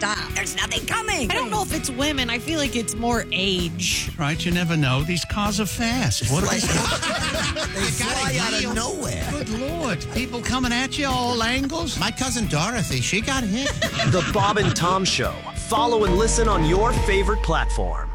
stop. There's nothing coming. I don't know if it's women. I feel like it's more age. Right, you never know. These cars are fast. What are They fly out of nowhere. Good Lord. People coming at you all angles. My cousin Dorothy, she got hit. The Bob and Tom Show. Follow and listen on your favorite platform.